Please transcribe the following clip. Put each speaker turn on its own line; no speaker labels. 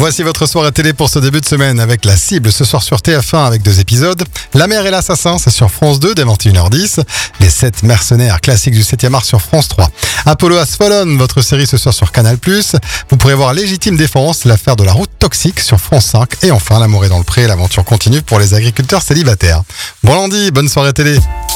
Voici votre soirée télé pour ce début de semaine avec La Cible ce soir sur TF1 avec 2 épisodes. La mère et l'assassin, c'est sur France 2 dès 21h10. Les 7 mercenaires, classiques du 7e art sur France 3. Apollo Has Fallen, votre série ce soir sur Canal+. Vous pourrez voir Légitime Défense, l'affaire de la route toxique sur France 5. Et enfin, L'amour est dans le pré, l'aventure continue pour les agriculteurs célibataires. Bon lundi, bonne soirée télé.